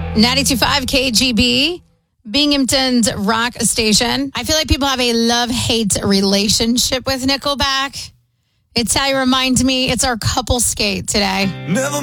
92.5 KGB, Binghamton's rock station. I feel like people have a love-hate relationship with Nickelback. It's how you remind me it's our couple skate today. Never